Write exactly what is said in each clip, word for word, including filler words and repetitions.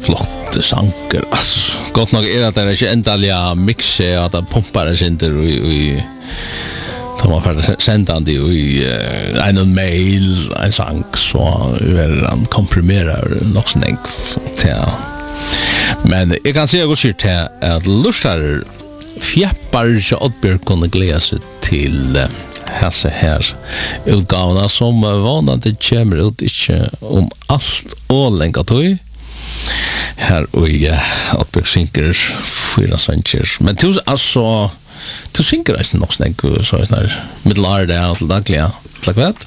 flott sanger. Alltså, gott nog är att det är inte ändaliga mixe att det pumpar det inte i tar man för sändan det i en mail en sång så är han komprimerar nog snägg till. Men jag kan säga också till att lustar fjäppar så Oddbjörn kunde glädja sig till hese här utgavna som vanligt kommer ut inte om allt och länge tog här och ja Oddbjörn synker fyra sanger men du alltså du synker inte nog snägg så här middelar det allt dagliga like vad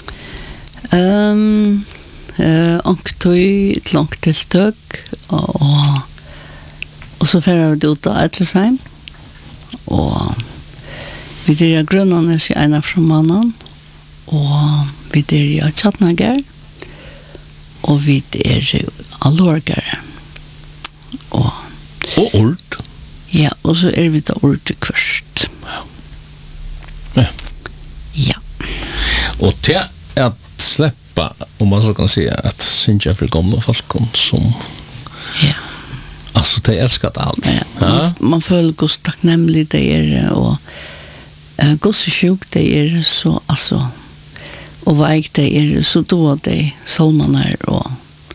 ehm eh och tog ett långt tilltök och och så färre det ut att Etlesheim och vi der Grønlandes i ena från mannen och vi der i Chatnagar och vi der i Allorgar och och ord ja och så är vi då ord först ja ja och till att släppa om man så kan säga att synja för gamla folkon som ja alltså det älskat allt ja, man, man följer hur tacknämlig det är och uh, hur så sjuk det är så alltså och väg det är så då det salmarna och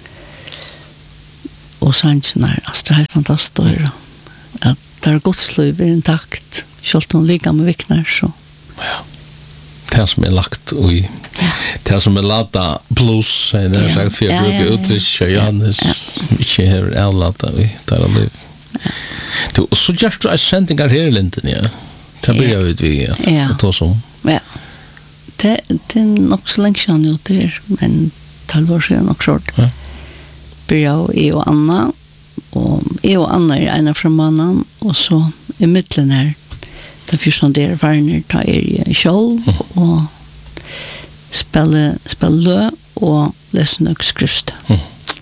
och sanchnar alltså det är helt fantastiskt att det är Guds liv är intakt självt hon ligger med viknar så ja det som är lagt och i det som är lata plus det är sagt för jag brukar uttrycka Johannes inte här ärlata vi tar liv du så just I sending out here Linton ja det blir ju vi att ta som ja det det nog så länge sedan nu där men tolv år sedan också short börja i och Anna och i och Anna är en från mannen och så i mitten här där finns någon där Werner tar er själv och spela spela och läsa några skrift. Mm.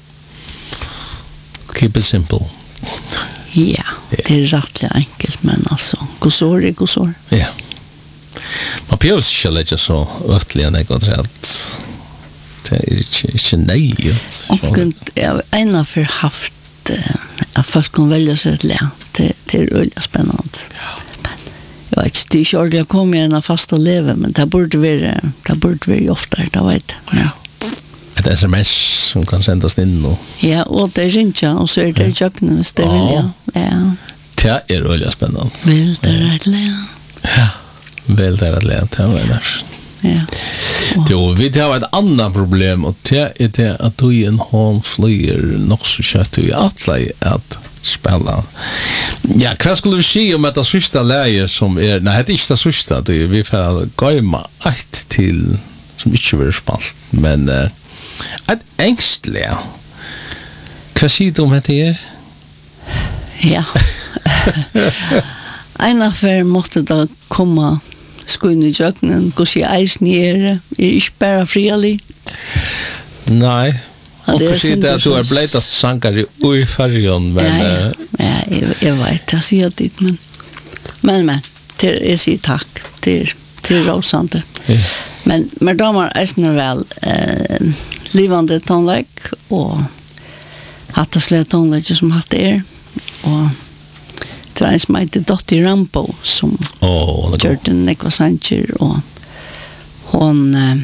Keep it simple. Ja, yeah, det är rätt enkelt men alltså, gosor är gosor. Ja. Yeah. Man behöver inte lägga så ötliga något rätt. Det är inte, inte nöjt. Och jag ena för haft att folk kan välja sig ett lä. Det, det är väldigt spännande. Ja. Jag vet inte, det är inte ordentligt jag kommer gärna fast att leva, men det borde vara, det borde vara oftare, det vet jag. Ja. Ett sms som kan sändas in och... Ja, och det är inte, och så är det i köknen hvis det vill jag. Ja. Det är väldigt spännande. Vill det rätt lä? Ja, vill det rätt lä, det var det. Ja. Jo, vi har ett annat problem och det är det att du i en hån flyger nog så kött i alla att spela. Ja, vad skulle vi säga om det sista läge som är, nej det är inte det sista, det är vi får att gøyma ett till som inte vill spalt, men uh, ett ängstliga. Vad säger du om det är? Ja. En affär måste då komma skoin i jöknen, hos jag eis nere, är inte bara frilig. Nej. Och du säger att du är blivit sankare i färgen, men... Ja, ja. ja jag, jag vet, jag säger det, men... Men, men, till, jag säger tack, till, till råsande. Ja. Men, men de har eisne väl eh, livande tonlägg, och hattasliga tonlägg som hatt er, och det var en som heter Dottie Rambo, som oh, gjør den Nekva Sanchez, og hon... Eh,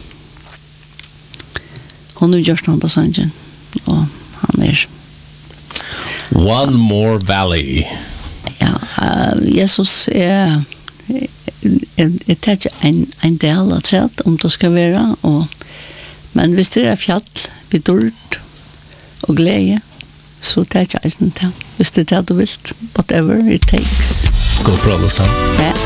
hon har gjort något sånt och han är One More Valley. Ja, uh, Jesus är ett tätt en en del att säga om det ska vara och men visst är det fjäll vid dörd och glädje så tätt jag inte. Visst är det du vill whatever it takes. Go problem. Ja.